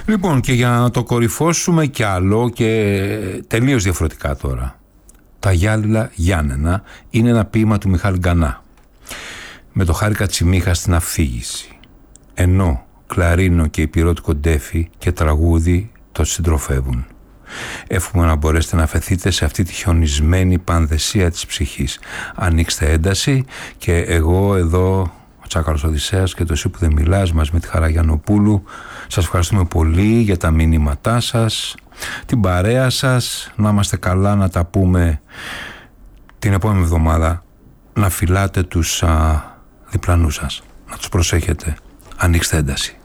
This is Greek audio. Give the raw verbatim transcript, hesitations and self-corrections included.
Λοιπόν, και για να το κορυφώσουμε κι άλλο και τελείως διαφορετικά τώρα. Τα Γυάλινα Γιάννενα είναι ένα ποίημα του Μιχάλη Γκανά με το Χάρη Κατσιμίχα στην αφήγηση, ενώ κλαρίνο και υπηρώτικο ντέφι και τραγούδι το συντροφεύουν. Εύχομαι να μπορέσετε να αφαιθείτε σε αυτή τη χιονισμένη πανδεσία της ψυχής. Ανοίξτε ένταση και εγώ εδώ, ο Τσάκαλος Οδυσσέας και το Εσύ που δεν μιλάς, μας με τη Χαρά Γιαννοπούλου, σας ευχαριστούμε πολύ για τα μηνύματά σας, την παρέα σας. Να είμαστε καλά, να τα πούμε την επόμενη εβδομάδα. Να φυλάτε τους α, διπλανούς σας, να τους προσέχετε. Ανοίξτε ένταση.